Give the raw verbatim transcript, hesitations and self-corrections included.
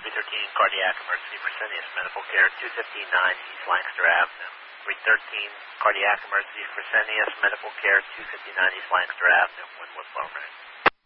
three thirteen, cardiac emergency, Fresenius Medical Care, two fifty-nine East Lancaster Avenue. three thirteen, cardiac emergency, Fresenius Medical Care, two fifty-nine East Lancaster Avenue, Wynwood, Florida.